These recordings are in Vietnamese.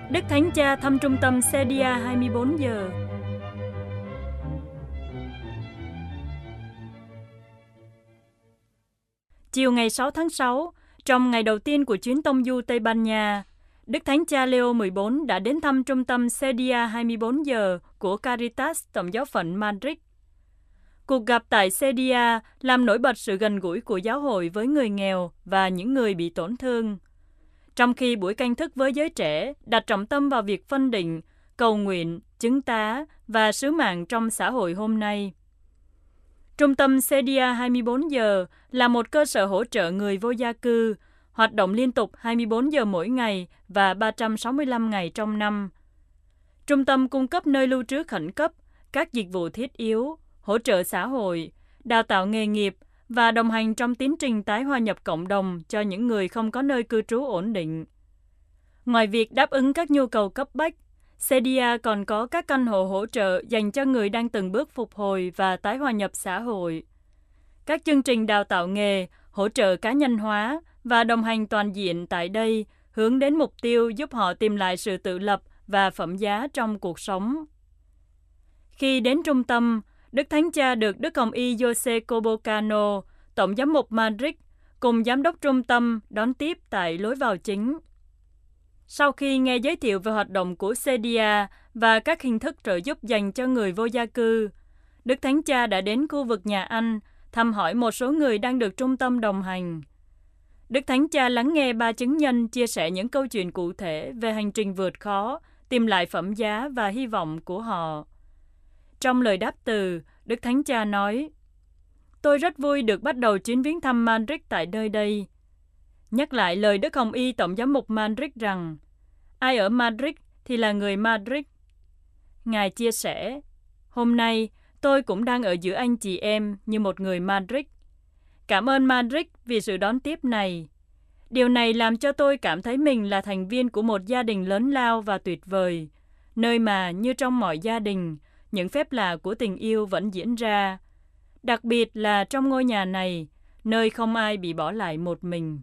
Đức Thánh Cha thăm trung tâm Sedia 24 giờ. Chiều ngày 6 tháng 6, trong ngày đầu tiên của chuyến tông du Tây Ban Nha, Đức Thánh Cha Leo 14 đã đến thăm trung tâm Sedia 24 giờ của Caritas Tổng giáo phận Madrid. Cuộc gặp tại Sedia làm nổi bật sự gần gũi của giáo hội với người nghèo và những người bị tổn thương. Trong khi buổi canh thức với giới trẻ đặt trọng tâm vào việc phân định, cầu nguyện, chứng tá và sứ mạng trong xã hội hôm nay. Trung tâm Sedia 24 giờ là một cơ sở hỗ trợ người vô gia cư, hoạt động liên tục 24 giờ mỗi ngày và 365 ngày trong năm. Trung tâm cung cấp nơi lưu trú khẩn cấp, các dịch vụ thiết yếu, hỗ trợ xã hội, đào tạo nghề nghiệp và đồng hành trong tiến trình tái hòa nhập cộng đồng cho những người không có nơi cư trú ổn định. Ngoài việc đáp ứng các nhu cầu cấp bách, Sedia còn có các căn hộ hỗ trợ dành cho người đang từng bước phục hồi và tái hòa nhập xã hội. Các chương trình đào tạo nghề, hỗ trợ cá nhân hóa và đồng hành toàn diện tại đây hướng đến mục tiêu giúp họ tìm lại sự tự lập và phẩm giá trong cuộc sống. Khi đến trung tâm, Đức Thánh Cha được Đức Hồng Y Jose Cobocano, Tổng giám mục Madrid, cùng giám đốc trung tâm đón tiếp tại lối vào chính. Sau khi nghe giới thiệu về hoạt động của Sedia và các hình thức trợ giúp dành cho người vô gia cư, Đức Thánh Cha đã đến khu vực nhà ăn, thăm hỏi một số người đang được trung tâm đồng hành. Đức Thánh Cha lắng nghe 3 chứng nhân chia sẻ những câu chuyện cụ thể về hành trình vượt khó, tìm lại phẩm giá và hy vọng của họ. Trong lời đáp từ, Đức Thánh Cha nói: "Tôi rất vui được bắt đầu chuyến viếng thăm Madrid tại nơi đây." Nhắc lại lời Đức Hồng Y Tổng giám mục Madrid rằng, ai ở Madrid thì là người Madrid. Ngài chia sẻ, hôm nay tôi cũng đang ở giữa anh chị em như một người Madrid. Cảm ơn Madrid vì sự đón tiếp này. Điều này làm cho tôi cảm thấy mình là thành viên của một gia đình lớn lao và tuyệt vời, nơi mà như trong mọi gia đình, những phép lạ của tình yêu vẫn diễn ra. Đặc biệt là trong ngôi nhà này, nơi không ai bị bỏ lại một mình.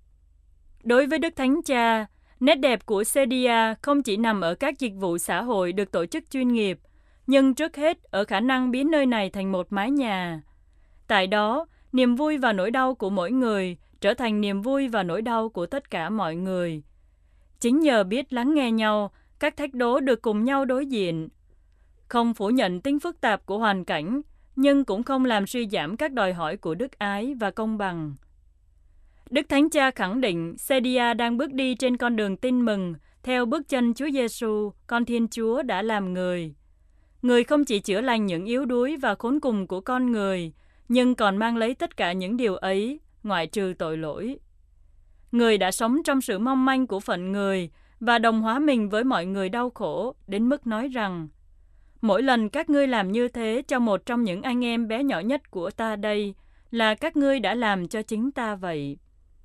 Đối với Đức Thánh Cha, nét đẹp của Sedia không chỉ nằm ở các dịch vụ xã hội được tổ chức chuyên nghiệp, nhưng trước hết ở khả năng biến nơi này thành một mái nhà. Tại đó, niềm vui và nỗi đau của mỗi người trở thành niềm vui và nỗi đau của tất cả mọi người. Chính nhờ biết lắng nghe nhau, các thách đố được cùng nhau đối diện. Không phủ nhận tính phức tạp của hoàn cảnh, nhưng cũng không làm suy giảm các đòi hỏi của đức ái và công bằng. Đức Thánh Cha khẳng định Sedia đang bước đi trên con đường tin mừng theo bước chân Chúa Giêsu, con Thiên Chúa đã làm người. Người không chỉ chữa lành những yếu đuối và khốn cùng của con người, nhưng còn mang lấy tất cả những điều ấy, ngoại trừ tội lỗi. Người đã sống trong sự mong manh của phận người và đồng hóa mình với mọi người đau khổ đến mức nói rằng: mỗi lần các ngươi làm như thế cho một trong những anh em bé nhỏ nhất của ta đây, là các ngươi đã làm cho chính ta vậy.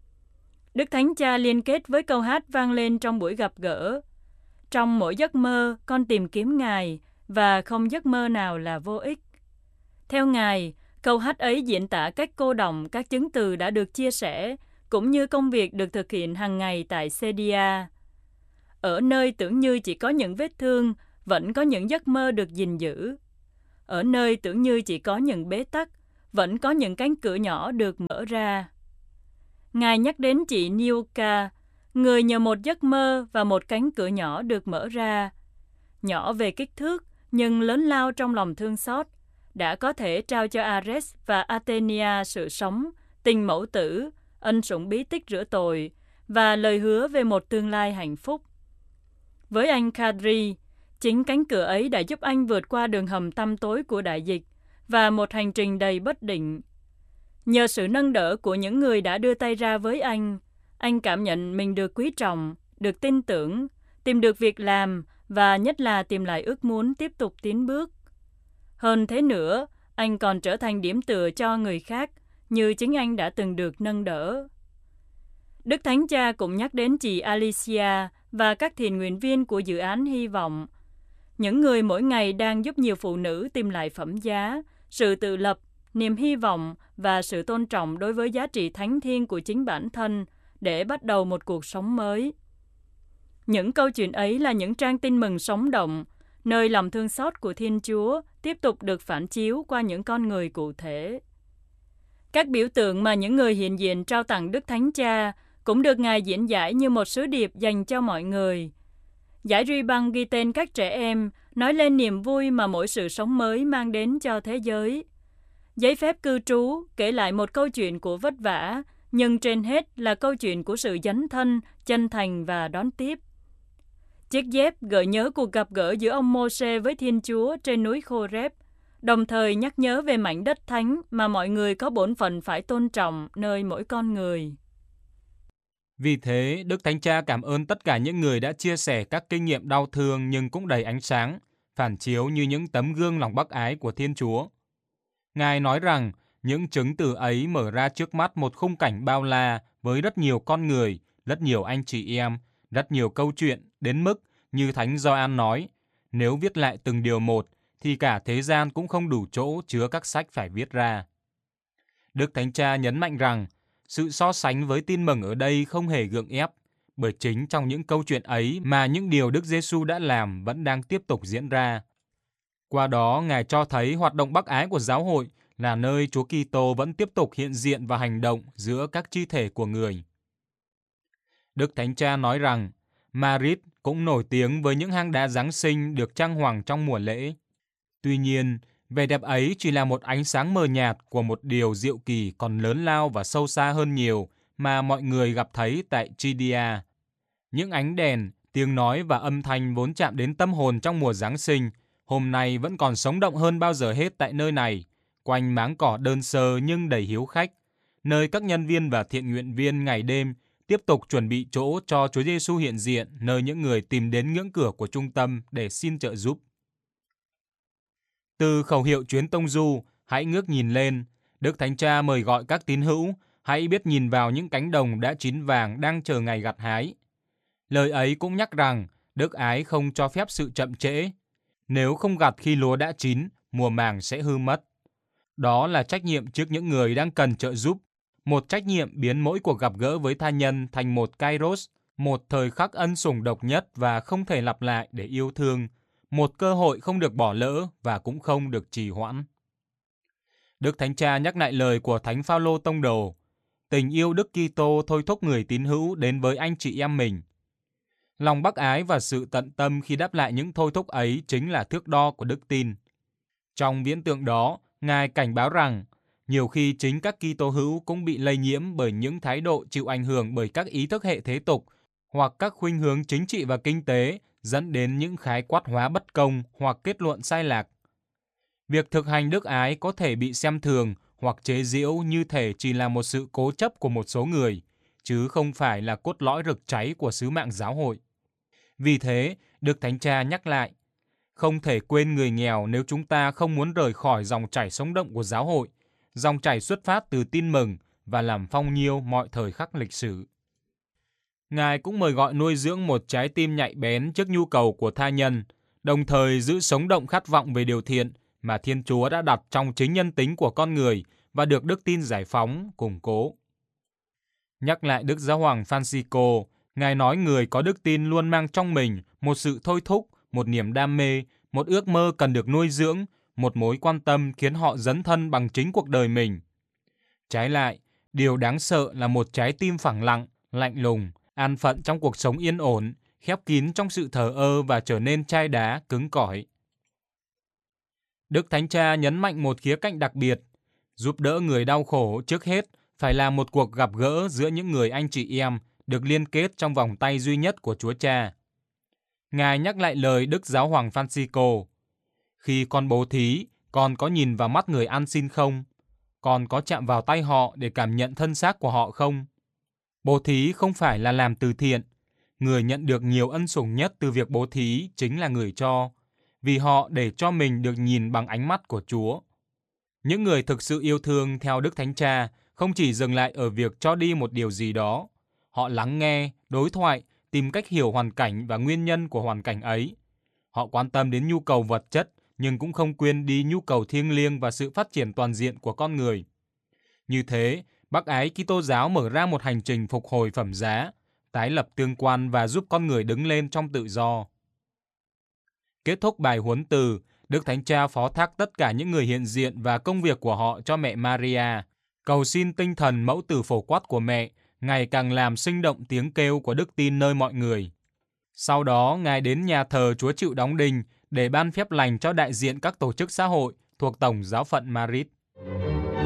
Đức Thánh Cha liên kết với câu hát vang lên trong buổi gặp gỡ: trong mỗi giấc mơ, con tìm kiếm Ngài, và không giấc mơ nào là vô ích. Theo Ngài, câu hát ấy diễn tả cách cô đọng các chứng từ đã được chia sẻ, cũng như công việc được thực hiện hàng ngày tại Sedia. Ở nơi tưởng như chỉ có những vết thương, vẫn có những giấc mơ được gìn giữ. Ở nơi tưởng như chỉ có những bế tắc, vẫn có những cánh cửa nhỏ được mở ra. Ngài nhắc đến chị Niuka, người nhờ một giấc mơ và một cánh cửa nhỏ được mở ra. Nhỏ về kích thước, nhưng lớn lao trong lòng thương xót, đã có thể trao cho Ares và Athenia sự sống, tình mẫu tử, ân sủng bí tích rửa tội và lời hứa về một tương lai hạnh phúc. Với anh Kadri, chính cánh cửa ấy đã giúp anh vượt qua đường hầm tăm tối của đại dịch và một hành trình đầy bất định. Nhờ sự nâng đỡ của những người đã đưa tay ra với anh cảm nhận mình được quý trọng, được tin tưởng, tìm được việc làm và nhất là tìm lại ước muốn tiếp tục tiến bước. Hơn thế nữa, anh còn trở thành điểm tựa cho người khác, như chính anh đã từng được nâng đỡ. Đức Thánh Cha cũng nhắc đến chị Alicia và các thiện nguyện viên của dự án Hy vọng, những người mỗi ngày đang giúp nhiều phụ nữ tìm lại phẩm giá, sự tự lập, niềm hy vọng và sự tôn trọng đối với giá trị thánh thiêng của chính bản thân để bắt đầu một cuộc sống mới. Những câu chuyện ấy là những trang tin mừng sống động, nơi lòng thương xót của Thiên Chúa tiếp tục được phản chiếu qua những con người cụ thể. Các biểu tượng mà những người hiện diện trao tặng Đức Thánh Cha cũng được Ngài diễn giải như một sứ điệp dành cho mọi người. Dải ruy băng ghi tên các trẻ em, nói lên niềm vui mà mỗi sự sống mới mang đến cho thế giới. Giấy phép cư trú kể lại một câu chuyện của vất vả, nhưng trên hết là câu chuyện của sự dấn thân, chân thành và đón tiếp. Chiếc dép gợi nhớ cuộc gặp gỡ giữa ông Mô-sê với Thiên Chúa trên núi Khô-rép, đồng thời nhắc nhớ về mảnh đất thánh mà mọi người có bổn phận phải tôn trọng nơi mỗi con người. Vì thế, Đức Thánh Cha cảm ơn tất cả những người đã chia sẻ các kinh nghiệm đau thương nhưng cũng đầy ánh sáng, phản chiếu như những tấm gương lòng bác ái của Thiên Chúa. Ngài nói rằng, những chứng từ ấy mở ra trước mắt một khung cảnh bao la với rất nhiều con người, rất nhiều anh chị em, rất nhiều câu chuyện, đến mức, như Thánh Gioan nói, nếu viết lại từng điều một, thì cả thế gian cũng không đủ chỗ chứa các sách phải viết ra. Đức Thánh Cha nhấn mạnh rằng, sự so sánh với tin mừng ở đây không hề gượng ép, bởi chính trong những câu chuyện ấy mà những điều Đức Giêsu đã làm vẫn đang tiếp tục diễn ra. Qua đó, Ngài cho thấy hoạt động bác ái của giáo hội là nơi Chúa Kitô vẫn tiếp tục hiện diện và hành động giữa các chi thể của người. Đức Thánh Cha nói rằng, Madrid cũng nổi tiếng với những hang đá Giáng sinh được trang hoàng trong mùa lễ. Tuy nhiên, vẻ đẹp ấy chỉ là một ánh sáng mờ nhạt của một điều diệu kỳ còn lớn lao và sâu xa hơn nhiều mà mọi người gặp thấy tại Chidia. Những ánh đèn, tiếng nói và âm thanh vốn chạm đến tâm hồn trong mùa Giáng sinh, hôm nay vẫn còn sống động hơn bao giờ hết tại nơi này, quanh máng cỏ đơn sơ nhưng đầy hiếu khách, nơi các nhân viên và thiện nguyện viên ngày đêm tiếp tục chuẩn bị chỗ cho Chúa Giêsu hiện diện, nơi những người tìm đến ngưỡng cửa của trung tâm để xin trợ giúp. Từ khẩu hiệu chuyến tông du, hãy ngước nhìn lên, Đức Thánh Cha mời gọi các tín hữu, hãy biết nhìn vào những cánh đồng đã chín vàng đang chờ ngày gặt hái. Lời ấy cũng nhắc rằng, Đức Ái không cho phép sự chậm trễ. Nếu không gặt khi lúa đã chín, mùa màng sẽ hư mất. Đó là trách nhiệm trước những người đang cần trợ giúp, một trách nhiệm biến mỗi cuộc gặp gỡ với tha nhân thành một kairos, một thời khắc ân sủng độc nhất và không thể lặp lại để yêu thương, một cơ hội không được bỏ lỡ và cũng không được trì hoãn. Đức Thánh Cha nhắc lại lời của Thánh Phaolô Tông Đồ, tình yêu Đức Kitô thôi thúc người tín hữu đến với anh chị em mình. Lòng bác ái và sự tận tâm khi đáp lại những thôi thúc ấy chính là thước đo của đức tin. Trong viễn tượng đó, Ngài cảnh báo rằng, nhiều khi chính các Kitô hữu cũng bị lây nhiễm bởi những thái độ chịu ảnh hưởng bởi các ý thức hệ thế tục hoặc các khuynh hướng chính trị và kinh tế, dẫn đến những khái quát hóa bất công hoặc kết luận sai lạc. Việc thực hành đức ái có thể bị xem thường hoặc chế giễu như thể chỉ là một sự cố chấp của một số người, chứ không phải là cốt lõi rực cháy của sứ mạng giáo hội. Vì thế, Đức Thánh Cha nhắc lại, không thể quên người nghèo nếu chúng ta không muốn rời khỏi dòng chảy sống động của giáo hội, dòng chảy xuất phát từ tin mừng và làm phong nhiêu mọi thời khắc lịch sử. Ngài cũng mời gọi nuôi dưỡng một trái tim nhạy bén trước nhu cầu của tha nhân, đồng thời giữ sống động khát vọng về điều thiện mà Thiên Chúa đã đặt trong chính nhân tính của con người và được đức tin giải phóng, củng cố. Nhắc lại Đức Giáo hoàng Francisco, Ngài nói người có đức tin luôn mang trong mình một sự thôi thúc, một niềm đam mê, một ước mơ cần được nuôi dưỡng, một mối quan tâm khiến họ dấn thân bằng chính cuộc đời mình. Trái lại, điều đáng sợ là một trái tim phẳng lặng, lạnh lùng, an phận trong cuộc sống yên ổn, khép kín trong sự thờ ơ và trở nên chai đá, cứng cỏi. Đức Thánh Cha nhấn mạnh một khía cạnh đặc biệt, giúp đỡ người đau khổ trước hết phải là một cuộc gặp gỡ giữa những người anh chị em được liên kết trong vòng tay duy nhất của Chúa Cha. Ngài nhắc lại lời Đức Giáo hoàng Francisco, khi con bố thí, con có nhìn vào mắt người ăn xin không? Con có chạm vào tay họ để cảm nhận thân xác của họ không? Bố thí không phải là làm từ thiện. Người nhận được nhiều ân sủng nhất từ việc bố thí chính là người cho, vì họ để cho mình được nhìn bằng ánh mắt của Chúa. Những người thực sự yêu thương theo Đức Thánh Cha không chỉ dừng lại ở việc cho đi một điều gì đó. Họ lắng nghe, đối thoại, tìm cách hiểu hoàn cảnh và nguyên nhân của hoàn cảnh ấy. Họ quan tâm đến nhu cầu vật chất, nhưng cũng không quên đi nhu cầu thiêng liêng và sự phát triển toàn diện của con người. Như thế, bác ái Kitô giáo mở ra một hành trình phục hồi phẩm giá, tái lập tương quan và giúp con người đứng lên trong tự do. Kết thúc bài huấn từ, Đức Thánh Cha phó thác tất cả những người hiện diện và công việc của họ cho mẹ Maria, cầu xin tinh thần mẫu tử phổ quát của mẹ ngày càng làm sinh động tiếng kêu của đức tin nơi mọi người. Sau đó, Ngài đến nhà thờ Chúa Chịu Đóng Đinh để ban phép lành cho đại diện các tổ chức xã hội thuộc Tổng giáo phận Madrid.